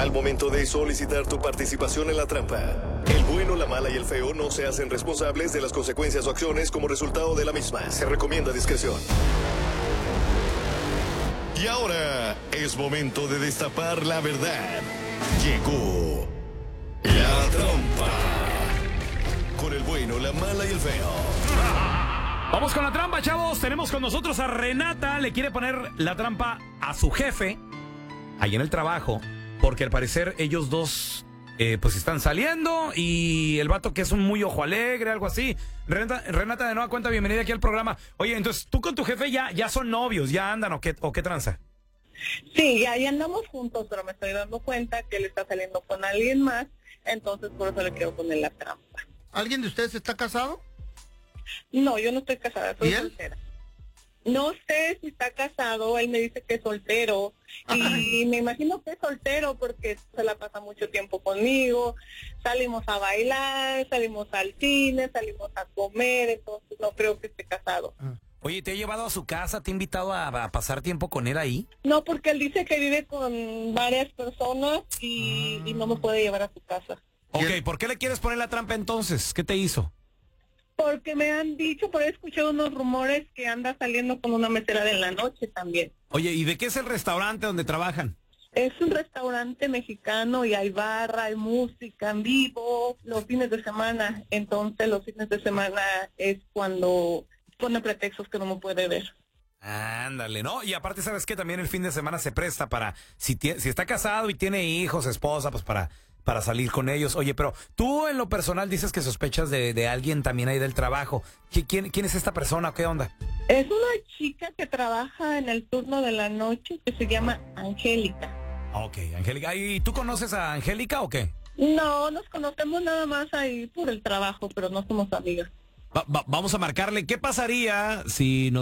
al momento de solicitar tu participación en la trampa. El bueno, la mala y el feo no se hacen responsables de las consecuencias o acciones como resultado de la misma. Se recomienda discreción. Y ahora es momento de destapar la verdad. Llegó la trampa. Con el bueno, la mala y el feo. Vamos con la trampa, chavos. Tenemos con nosotros a Renata. Le quiere poner la trampa a su jefe ahí en el trabajo, porque al parecer ellos dos pues están saliendo y el vato que es un muy ojo alegre, algo así. Renata, de nueva cuenta, bienvenida aquí al programa. Oye, entonces tú con tu jefe ya son novios, ya andan o qué tranza. Sí, ya andamos juntos, pero me estoy dando cuenta que él está saliendo con alguien más, entonces por eso le quiero poner la trampa. ¿Alguien de ustedes está casado? No, yo no estoy casada, soy ¿Y él? soltera. No sé si está casado, él me dice que es soltero y me imagino que es soltero porque se la pasa mucho tiempo conmigo, salimos a bailar, salimos al cine, salimos a comer, entonces no creo que esté casado. Oye, ¿te ha llevado a su casa? ¿Te ha invitado a pasar tiempo con él ahí? No, porque él dice que vive con varias personas y no me puede llevar a su casa. Ok, ¿por qué le quieres poner la trampa entonces? ¿Qué te hizo? Porque me han dicho, por ahí he escuchado unos rumores que anda saliendo con una mesera de la noche también. Oye, ¿y de qué es el restaurante donde trabajan? Es un restaurante mexicano y hay barra, hay música en vivo los fines de semana. Entonces los fines de semana es cuando pone pretextos que no me puede ver. Ándale, ¿no? Y aparte, ¿sabes qué? También el fin de semana se presta para, si está casado y tiene hijos, esposa, pues para salir con ellos. Oye, pero tú en lo personal dices que sospechas de alguien también ahí del trabajo. ¿Quién es esta persona? ¿Qué onda? Es una chica que trabaja en el turno de la noche que se llama Angélica. Ok, Angélica. ¿Y tú conoces a Angélica o qué? No, nos conocemos nada más ahí por el trabajo, pero no somos amigas. Vamos a marcarle. ¿Qué pasaría si nos